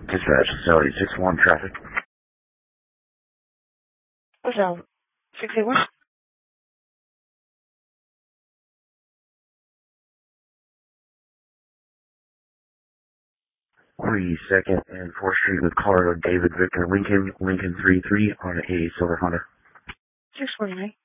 Dispatch, facility 6-1 traffic. What's up? 61? 42nd and 4th Street with caller David Victor Lincoln 33 on a silver Honda. 649.